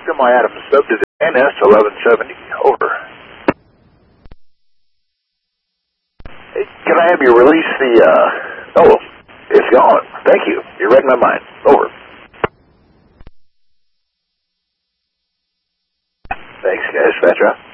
Semi-Adams sub to the NS-1170. Over. Hey, can I have you release the, oh, it's gone. Thank you. You read my mind. Over. Thanks, guys. Dispatcher.